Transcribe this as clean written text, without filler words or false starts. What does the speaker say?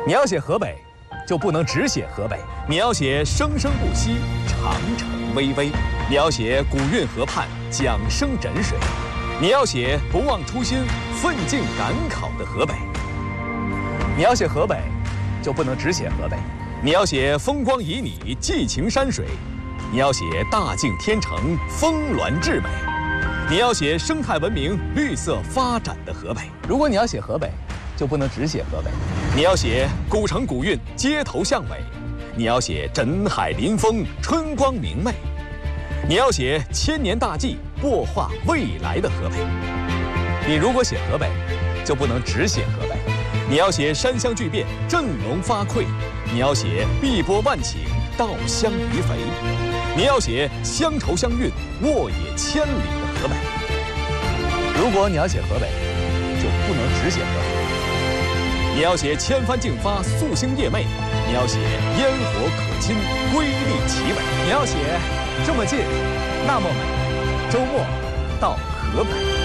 你要写河北，就不能只写河北，你要写生生不息，长城巍巍；你要写古运河畔，桨声枕水；你要写不忘初心，奋进赶考的河北。你要写河北，就不能只写河北，你要写风光旖旎，寄情山水；你要写大境天成，峰峦至美；你要写生态文明、绿色发展的河北。如果你要写河北，就不能只写河北，你要写古城古韵，街头巷尾；你要写枕海临风，春光明媚；你要写千年大计，擘画未来的河北。你如果写河北，就不能只写河北，你要写山乡巨变，振聋发聩；你要写碧波万顷，稻香鱼肥；你要写乡愁乡韵，沃野千里的河北。如果你要写河北，就不能只写河北。你要写千帆竞发，夙兴夜寐；你要写烟火可亲，瑰丽奇伟；你要写这么近，那么美，周末到河北。